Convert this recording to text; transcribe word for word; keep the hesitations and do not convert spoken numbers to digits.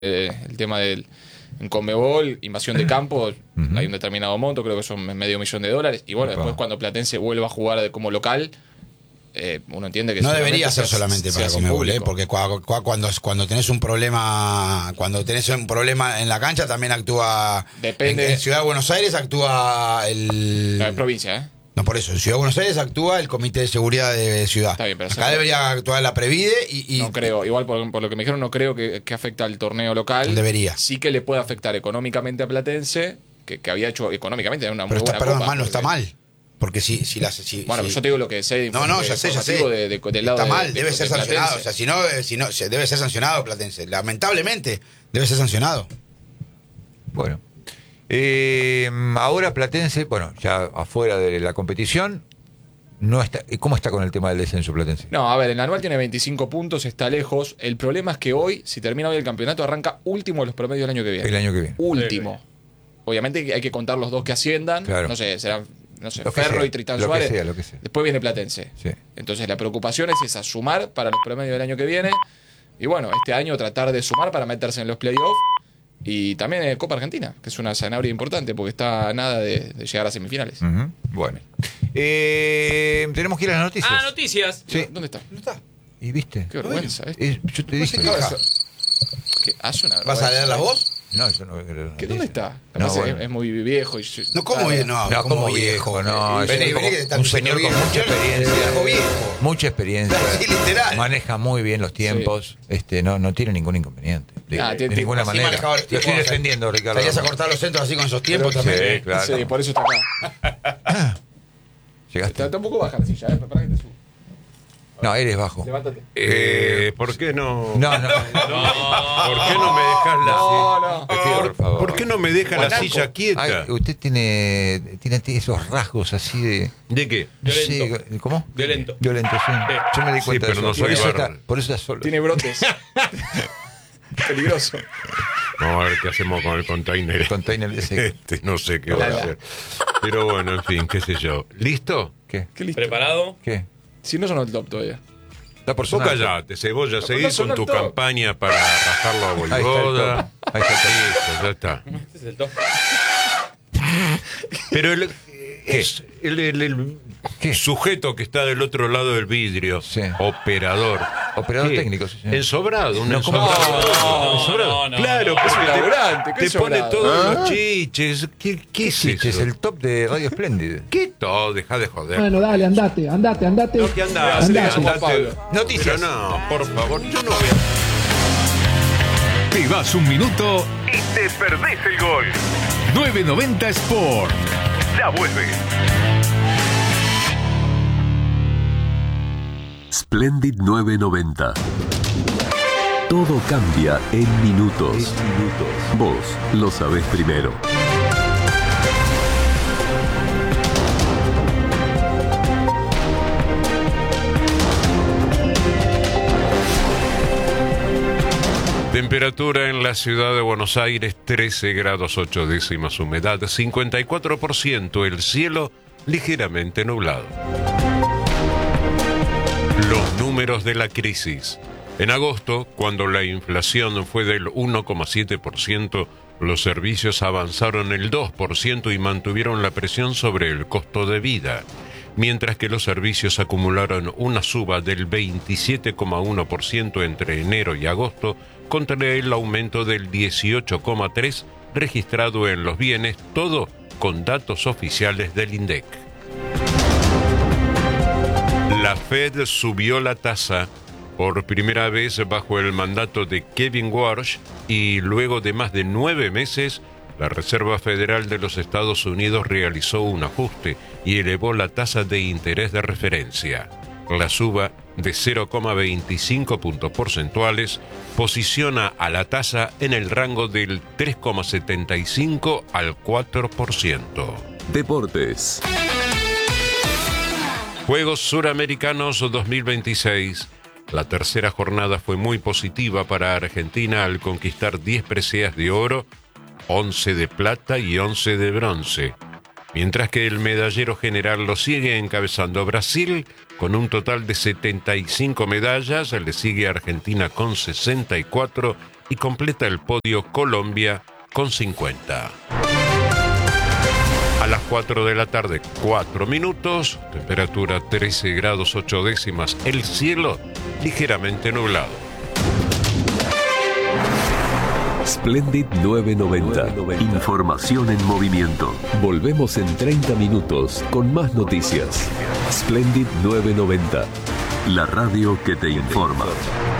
eh, el tema del en Conmebol, invasión de campo, uh-huh. hay un determinado monto, creo que son medio millón de dólares, y bueno, Opa. después cuando Platense vuelva a jugar de, como local, eh, uno entiende que no debería ser solamente para Conmebol, ¿eh? Porque cuando, cuando, cuando tenés un problema, cuando tenés un problema en la cancha también actúa. Depende. En, en Ciudad de Buenos Aires actúa el. La provincia, ¿eh? No, por eso, en Ciudad de Buenos Aires actúa el Comité de Seguridad de Ciudad. Está bien, pero acá debería actuar la Previde y... y no creo, igual por, por lo que me dijeron, no creo que, que afecte al torneo local. Debería. Sí que le puede afectar económicamente a Platense, que, que había hecho económicamente una pero muy está, buena perdón, copa. mal, no está mal. Porque si, si las... Si, bueno, si... yo te digo lo que sé. No, no, ya sé, ya sé. De, de, del lado está mal, de, debe de, ser de sancionado. O sea, si no, si no, debe ser sancionado Platense. Lamentablemente, debe ser sancionado. Bueno. Eh, ahora Platense, bueno, ya afuera de la competición... No está, ¿cómo está con el tema del descenso Platense? No, a ver, el anual tiene veinticinco puntos, está lejos. El problema es que hoy, si termina hoy el campeonato, arranca último de los promedios del año que viene. El año que viene. Último. Sí, sí. Obviamente hay que contar los dos que asciendan. Claro. No sé, serán no sé, Ferro sea, y Tritán lo Suárez. Que sea, lo que sea. Después viene Platense. Sí. Entonces la preocupación es esa, sumar para los promedios del año que viene. Y bueno, este año tratar de sumar para meterse en los playoffs. Y también en Copa Argentina, que es una zanahoria importante porque está a nada de, de llegar a semifinales. Uh-huh. Bueno. Eh, tenemos que ir a las noticias. Ah, noticias. Sí. ¿Dónde está? ¿No está? ¿Y viste? Qué vergüenza. Es, es, yo te dije. ¿Qué hace una vergüenza? ¿Vas a leer la voz? No, yo no voy a leer la ¿Qué, ¿Dónde está? No, es, bueno. es muy viejo. Y yo, no, ¿cómo viejo? No, no, como viejo, no. Vení, es vení, que está un señor con mucha experiencia. Viejo. Mucha experiencia. Sí, literal. Maneja muy bien los tiempos. Sí. Este, no, no tiene ningún inconveniente. De, ah, de tiene, ninguna manera. Lo estoy defendiendo, Ricardo. Salías a cortar los centros así con esos tiempos Pero, también. Sí, claro. Sí, por eso está acá. ¿Llegaste? Está un poco baja la silla, ¿eh? Para que te subo. No, eres bajo. Levántate. Eh, ¿Por qué no? No, no. no. ¿Por qué no me dejas la No, no. silla? Por favor. ¿Por qué no me deja la silla quieta? Ay, usted tiene, tiene esos rasgos así de... ¿De qué? Violento. Sí, ¿cómo? Violento. Violento, sí. Sí. Yo me di cuenta Sí, de pero eso. no por, soy eso barro. está, por eso está solo. Tiene brotes. Peligroso. Vamos a ver qué hacemos con el container. El container ese. Este, no sé qué va a hacer. Pero bueno, en fin, qué sé yo. ¿Listo? ¿Qué? ¿Qué listo? ¿Preparado? ¿Qué? Si no son el top todavía. Está por Vos sonar. callate, Cebolla, No, seguís no con sonó tu el top. campaña para rajarlo a Ahí está el Voivoda. top. Ahí está el top. Listo, ya está. Este es el top. Pero el, es el, el- el ¿Qué? sujeto que está del otro lado del vidrio, Sí. operador. Operador ¿Qué? técnico, sí, señor. Ensobrado, un No, ¿cómo? ensobrado. No, Ensobrado. no, no, claro, no. porque Es un te- laburante, ¿qué te, pone ensobrado? todos los chiches. ¿Qué, qué ¿Qué es chiches? eso? El top de Radio Espléndid. ¿Qué todo? Deja de joder. Bueno, dale, andate, andate, andate. No, que andá, Andá, andá, Juan andate. Pablo. Noticias. Pero no, por favor, yo no voy a... Te vas un minuto y te perdés el gol. nueve noventa Sport. Ya vuelve. Splendid nueve noventa. Todo cambia en minutos. Vos lo sabés primero. Temperatura en la ciudad de Buenos Aires, trece grados ocho décimas, humedad cincuenta y cuatro por ciento, el cielo ligeramente nublado. Los números de la crisis. En agosto, cuando la inflación fue del uno coma siete por ciento, los servicios avanzaron el dos por ciento y mantuvieron la presión sobre el costo de vida, mientras que los servicios acumularon una suba del veintisiete coma uno por ciento entre enero y agosto, contra el aumento del dieciocho coma tres por ciento registrado en los bienes, todo con datos oficiales del INDEC. La Fed subió la tasa por primera vez bajo el mandato de Kevin Warsh y luego de más de nueve meses, la Reserva Federal de los Estados Unidos realizó un ajuste y elevó la tasa de interés de referencia. La suba de cero coma veinticinco puntos porcentuales posiciona a la tasa en el rango del tres coma setenta y cinco al cuatro por ciento. Deportes. Juegos Suramericanos dos mil veintiséis. La tercera jornada fue muy positiva para Argentina al conquistar diez preseas de oro, once de plata y once de bronce. Mientras que el medallero general lo sigue encabezando Brasil con un total de setenta y cinco medallas, le sigue Argentina con sesenta y cuatro y completa el podio Colombia con cincuenta. A las cuatro de la tarde, cuatro minutos, temperatura trece grados ocho décimas, el cielo ligeramente nublado. Splendid novecientos noventa. Información en movimiento. Volvemos en treinta minutos con más noticias. Splendid novecientos noventa. La radio que te informa.